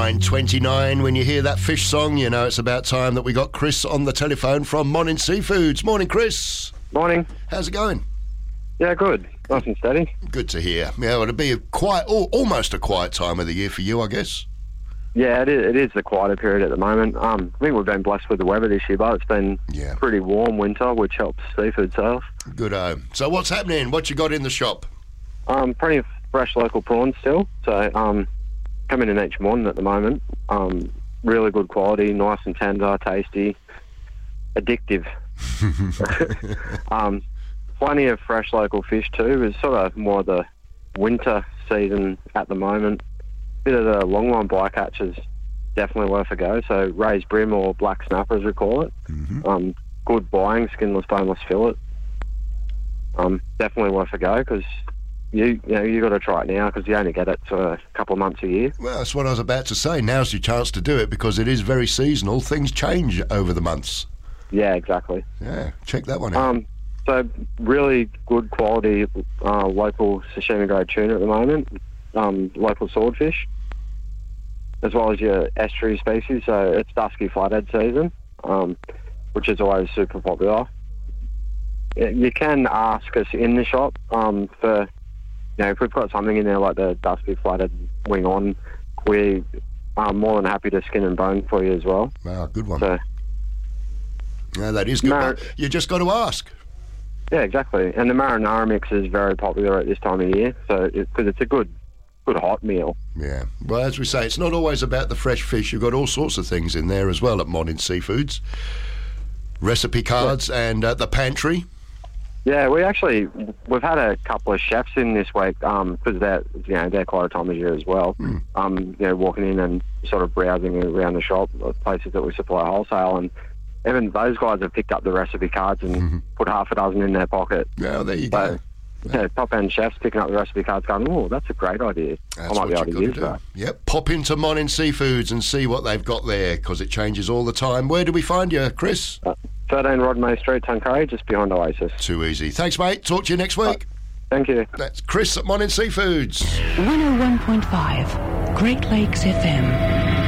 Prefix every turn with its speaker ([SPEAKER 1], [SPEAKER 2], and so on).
[SPEAKER 1] 9:29. When you hear that fish song, you know it's about time that we got Chris on the telephone from Morning Seafoods. Morning, Chris.
[SPEAKER 2] Morning.
[SPEAKER 1] How's it going?
[SPEAKER 2] Yeah, good. Nice and steady.
[SPEAKER 1] Good to hear. Yeah, well, it'll be a quiet, almost a quiet time of the year for you, I guess.
[SPEAKER 2] Yeah, it is the quieter period at the moment. I think we've been blessed with the weather this year, but it's been pretty warm winter, which helps seafood sales.
[SPEAKER 1] Good-o. So what's happening? What you got in the shop?
[SPEAKER 2] Plenty of fresh local prawns still. So coming in each morning at the moment. Really good quality, nice and tender, tasty, addictive. Plenty of fresh local fish too. It's sort of more the winter season at the moment. Bit of the longline bycatch is definitely worth a go. So raised brim or black snapper, as we call it. Mm-hmm. Good buying, skinless, boneless fillet. Definitely worth a go because you got to try it now because you only get it for a couple of months a year.
[SPEAKER 1] Well, that's what I was about to say. Now's your chance to do it because it is very seasonal. Things change over the months.
[SPEAKER 2] Yeah, exactly.
[SPEAKER 1] Yeah, check that one out.
[SPEAKER 2] So really good quality local sashimi grade tuna at the moment. Local swordfish, as well as your estuary species. So it's dusky flathead season, which is always super popular. You can ask us in the shop for, if we've got something in there like the dusky flathead wing on, we are more than happy to skin and bone for you as well.
[SPEAKER 1] Wow, good one.
[SPEAKER 2] So,
[SPEAKER 1] yeah, that is good. You just got to ask.
[SPEAKER 2] Yeah, exactly. And the marinara mix is very popular at this time of year, so because it's a good hot meal.
[SPEAKER 1] Yeah. Well, as we say, it's not always about the fresh fish. You've got all sorts of things in there as well at Morning Seafoods. Recipe cards and the pantry.
[SPEAKER 2] Yeah, we've had a couple of chefs in this week because they're quite a time of year as well. Walking in and sort of browsing around the shop, places that we supply wholesale, and even those guys have picked up the recipe cards and put half a dozen in their pocket.
[SPEAKER 1] Yeah, there you go.
[SPEAKER 2] Yeah, top-end chefs picking up the recipe cards going, oh, that's a great idea. I might be able to use that.
[SPEAKER 1] Yep, pop into Morning Seafoods and see what they've got there because it changes all the time. Where do we find you, Chris?
[SPEAKER 2] 13 Rodmay Street, Tuncurry, just behind Oasis.
[SPEAKER 1] Too easy. Thanks, mate. Talk to you next week.
[SPEAKER 2] Thank you.
[SPEAKER 1] That's Chris at Morning Seafoods.
[SPEAKER 3] 101.5 Great Lakes FM.